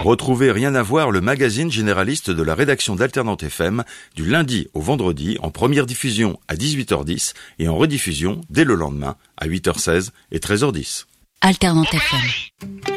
Retrouvez Rien à voir, le magazine généraliste de la rédaction d'Alternante FM, du lundi au vendredi, en première diffusion à 18h10 et en rediffusion dès le lendemain à 8h16 et 13h10. Alternante FM.